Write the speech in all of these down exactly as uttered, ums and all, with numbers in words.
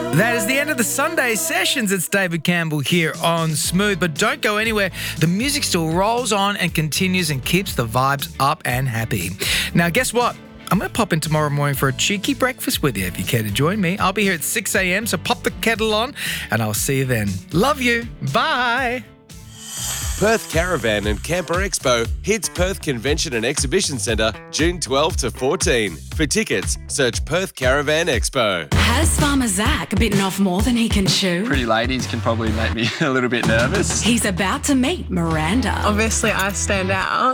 That is the end of the Sunday sessions. It's David Campbell here on Smooth. But don't go anywhere. The music still rolls on and continues and keeps the vibes up and happy. Now, guess what? I'm going to pop in tomorrow morning for a cheeky breakfast with you if you care to join me. I'll be here at six a.m, so pop the kettle on and I'll see you then. Love you. Bye. Perth Caravan and Camper Expo hits Perth Convention and Exhibition Centre June twelfth to fourteenth. For tickets, search Perth Caravan Expo. Has Farmer Zach bitten off more than he can chew? Pretty ladies can probably make me a little bit nervous. He's about to meet Miranda. Obviously, I stand out.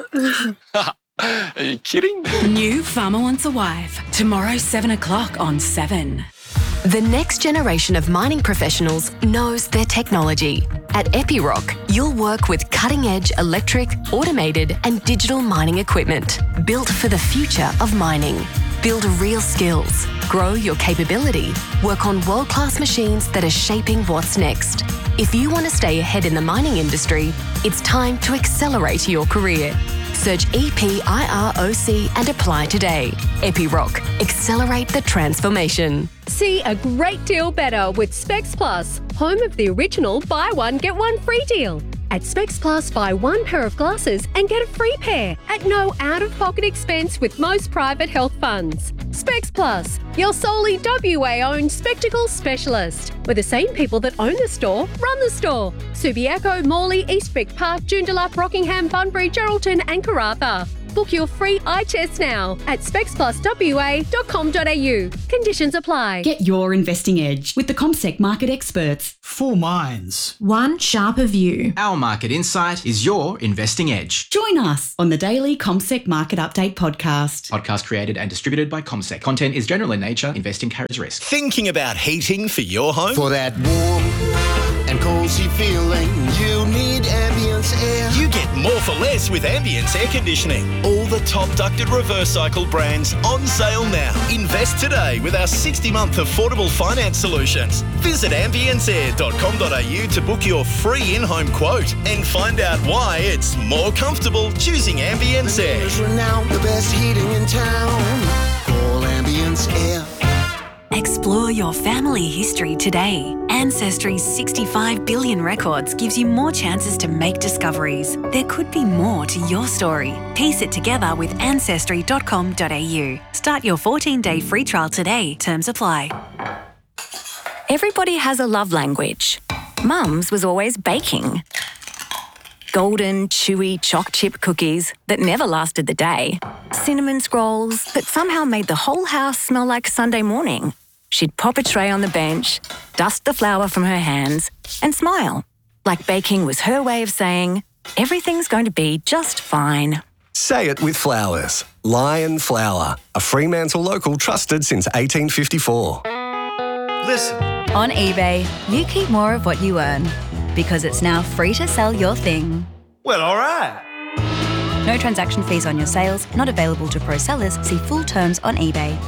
Are you kidding? New Farmer Wants a Wife. Tomorrow, seven o'clock on seven. The next generation of mining professionals knows their technology. At Epiroc, you'll work with cutting-edge electric, automated and digital mining equipment built for the future of mining. Build real skills, grow your capability, work on world-class machines that are shaping what's next. If you want to stay ahead in the mining industry, it's time to accelerate your career. Search E P I R O C and apply today. Epiroc, accelerate the transformation. See a great deal better with Specs Plus, home of the original buy one, get one free deal. At Specs Plus, buy one pair of glasses and get a free pair at no out-of-pocket expense with most private health funds. Specs Plus, your solely W A-owned spectacle specialist, where the same people that own the store run the store. Subiaco, Morley, Eastvic Park, Joondalup, Rockingham, Bunbury, Geraldton and Karratha. Book your free eye test now at specs plus w a dot com dot a u. Conditions apply. Get your investing edge with the CommSec market experts. Four minds. One sharper view. Our market insight is your investing edge. Join us on the daily CommSec Market Update podcast. Podcast created and distributed by CommSec. Content is general in nature. Investing carries risk. Thinking about heating for your home? For that warm and cozy feeling, you need Ambience Air. You get more for less with Ambience Air Conditioning. All the top ducted reverse cycle brands on sale now. Invest today with our sixty-month affordable finance solutions. Visit ambience air dot com dot a u to book your free in-home quote and find out why it's more comfortable choosing Ambience Air. Now the best heating in town. Call Ambience Air. Explore your family history today. Ancestry's sixty-five billion records gives you more chances to make discoveries. There could be more to your story. Piece it together with ancestry dot com dot a u. Start your fourteen-day free trial today. Terms apply. Everybody has a love language. Mum's was always baking. Golden, chewy choc chip cookies that never lasted the day. Cinnamon scrolls that somehow made the whole house smell like Sunday morning. She'd pop a tray on the bench, dust the flour from her hands, and smile. Like baking was her way of saying, everything's going to be just fine. Say it with flowers. Lion Flour, a Fremantle local trusted since eighteen fifty-four. Listen. On eBay, you keep more of what you earn because it's now free to sell your thing. Well, all right. No transaction fees on your sales, not available to pro sellers. See full terms on eBay.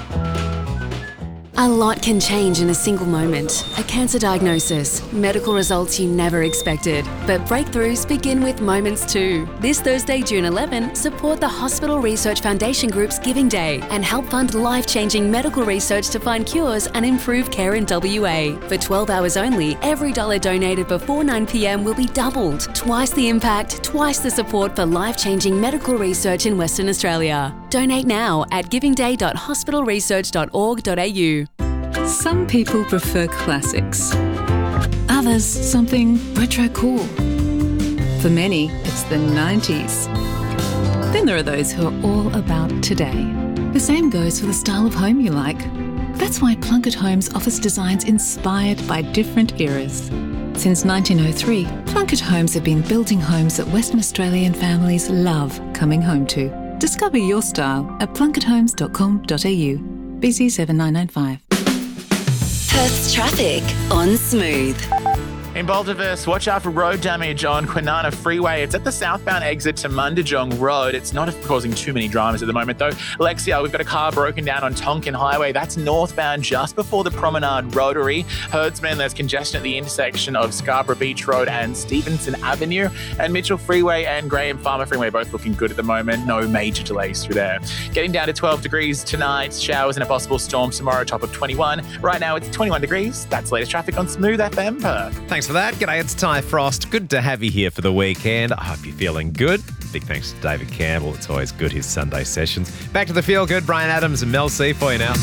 A lot can change in a single moment. A cancer diagnosis, medical results you never expected. But breakthroughs begin with moments too. This Thursday, June eleventh, support the Hospital Research Foundation Group's Giving Day and help fund life-changing medical research to find cures and improve care in W A. For twelve hours only, every dollar donated before nine p m will be doubled. Twice the impact, twice the support for life-changing medical research in Western Australia. Donate now at giving day dot hospital research dot org dot a u. Some people prefer classics. Others, something retro cool. For many, it's the nineties. Then there are those who are all about today. The same goes for the style of home you like. That's why Plunket Homes offers designs inspired by different eras. Since nineteen oh three, Plunket Homes have been building homes that Western Australian families love coming home to. Discover your style at plunket homes dot com dot a u. B C seven nine nine five. Perth's traffic on Smooth. In Baldivis, watch out for road damage on Kwinana Freeway. It's at the southbound exit to Mundijong Road. It's not causing too many dramas at the moment, though. Lexia, we've got a car broken down on Tonkin Highway. That's northbound just before the Promenade Rotary. Herdsman, there's congestion at the intersection of Scarborough Beach Road and Stevenson Avenue. And Mitchell Freeway and Graham Farmer Freeway both looking good at the moment. No major delays through there. Getting down to twelve degrees tonight. Showers and a possible storm tomorrow, top of twenty-one. Right now it's twenty-one degrees. That's the latest traffic on Smooth F M Perth. Thanks for that. G'day, it's Ty Frost. Good to have you here for the weekend. I hope you're feeling good. Big thanks to David Campbell. It's always good, his Sunday sessions. Back to the feel good. Brian Adams and Mel C for you now.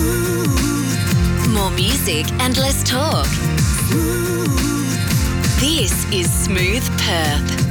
More music and less talk. This is Smooth Perth.